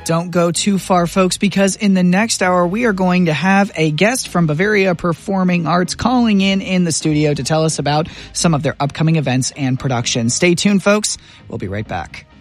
Don't go too far, folks, because in the next hour, we are going to have a guest from Bavaria Performing Arts calling in the studio to tell us about some of their upcoming events and productions. Stay tuned, folks. We'll be right back.